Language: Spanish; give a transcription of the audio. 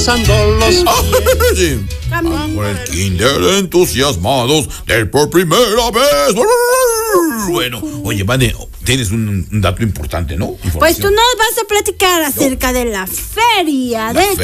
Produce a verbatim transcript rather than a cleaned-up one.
rozando los pies. Ah, por el kinder entusiasmados del por primera vez. Bueno, oye, Vane, tienes un, un dato importante, ¿no? Pues tú nos vas a platicar acerca no. de la feria la de